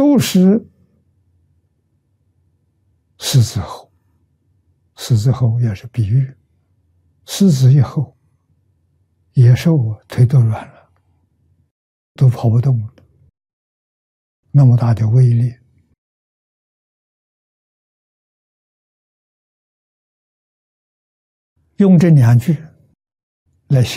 初时狮子吼，狮子吼也是比喻，狮子一吼，野兽腿都软了，都跑不动了，那么大的威力。用这2句来形